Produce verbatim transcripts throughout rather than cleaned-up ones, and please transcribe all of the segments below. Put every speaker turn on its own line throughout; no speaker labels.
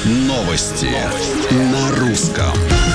Новости на русском.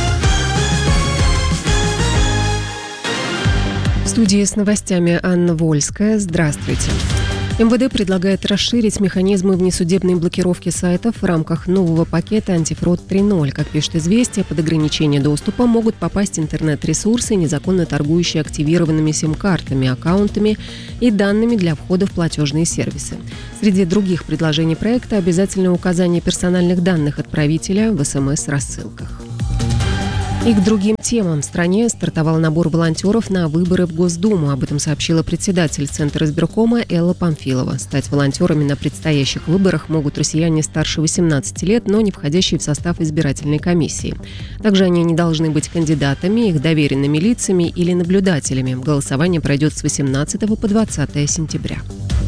В студии с новостями Анна Вольская. Здравствуйте. эм вэ дэ предлагает расширить механизмы внесудебной блокировки сайтов в рамках нового пакета «Антифрод три ноль». Как пишет «Известия», под ограничение доступа могут попасть интернет-ресурсы, незаконно торгующие активированными сим-картами, аккаунтами и данными для входа в платежные сервисы. Среди других предложений проекта обязательное указание персональных данных отправителя в эс эм эс-рассылках. И к другим темам. В стране стартовал набор волонтеров на выборы в Госдуму. Об этом сообщила председатель Центра избиркома Элла Памфилова. Стать волонтерами на предстоящих выборах могут россияне старше восемнадцати лет, но не входящие в состав избирательной комиссии. Также они не должны быть кандидатами, их доверенными лицами или наблюдателями. Голосование пройдет с восемнадцатого по двадцатое сентября.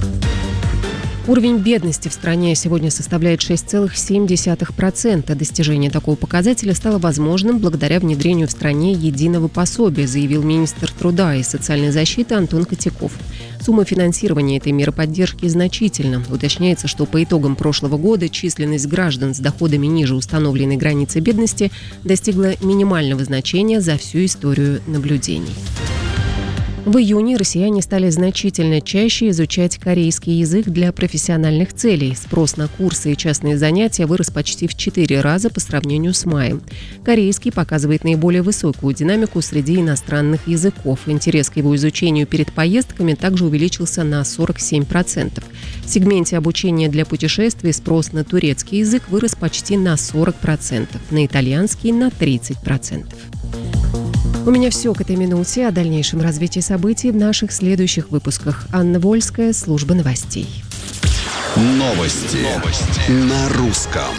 Уровень бедности в стране сегодня составляет шесть целых семь десятых процента. Достижение такого показателя стало возможным благодаря внедрению в стране единого пособия, заявил министр труда и социальной защиты Антон Котяков. Сумма финансирования этой меры поддержки значительна. Уточняется, что по итогам прошлого года численность граждан с доходами ниже установленной границы бедности достигла минимального значения за всю историю наблюдений. В июне россияне стали значительно чаще изучать корейский язык для профессиональных целей. Спрос на курсы и частные занятия вырос почти в четыре раза по сравнению с маем. Корейский показывает наиболее высокую динамику среди иностранных языков. Интерес к его изучению перед поездками также увеличился на сорок семь процентов. В сегменте обучения для путешествий спрос на турецкий язык вырос почти на сорок процентов, на итальянский – на тридцать процентов. У меня все к этой минуте. О дальнейшем развитии событий в наших следующих выпусках. Анна Вольская, служба новостей.
Новости, Новости. на русском.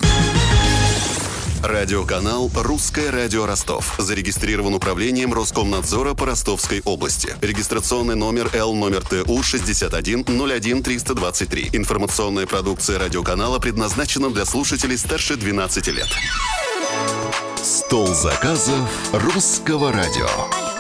Радиоканал «Русское радио Ростов». Зарегистрирован управлением Роскомнадзора по Ростовской области. Регистрационный номер Л номер Т У шестьдесят один ноль один триста двадцать три. Информационная продукция радиоканала предназначена для слушателей старше двенадцати лет. Стол заказов Русского радио.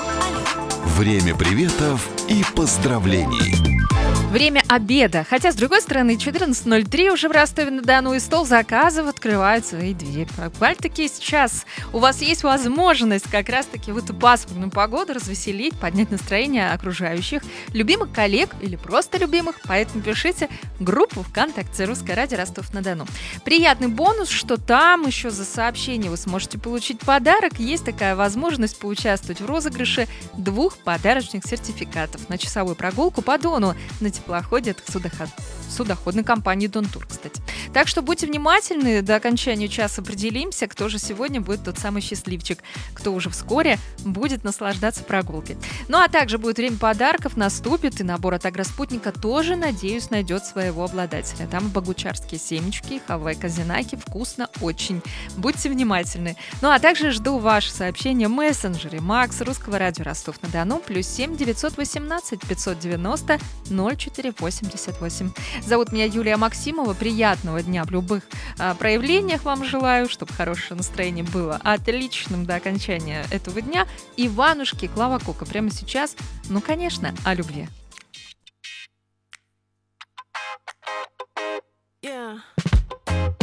Время приветов и поздравлений.
Время обеда. Хотя, с другой стороны, четырнадцать ноль три уже в Ростове-на-Дону, и стол заказов открывает свои двери. Буквально-таки сейчас у вас есть возможность как раз-таки в эту пасмурную погоду развеселить, поднять настроение окружающих, любимых коллег или просто любимых. Поэтому пишите группу ВКонтакте «Русское радио Ростов-на-Дону». Приятный бонус, что там еще за сообщение вы сможете получить подарок. Есть такая возможность поучаствовать в розыгрыше двух подарочных сертификатов на часовую прогулку по Дону на теплоходе от судоход... судоходной компании «Донтур», кстати. Так что будьте внимательны, до окончания часа определимся, кто же сегодня будет тот самый счастливчик, кто уже вскоре будет наслаждаться прогулкой. Ну а также будет время подарков, наступит, и набор от «Агроспутника» тоже, надеюсь, найдет своего обладателя. Там и богучарские семечки, хавай-казинаки, вкусно очень. Будьте внимательны. Ну а также жду ваши сообщения в мессенджере Макс Русского радио Ростов-на-Дону плюс семь девятьсот восемнадцать пятьсот девяносто ноль четыре восемьдесят восемь. Зовут меня Юлия Максимова. Приятного дня в любых а, проявлениях вам желаю, чтобы хорошее настроение было отличным до окончания этого дня. Иванушки, Клава Кока прямо сейчас, ну, конечно, о любви.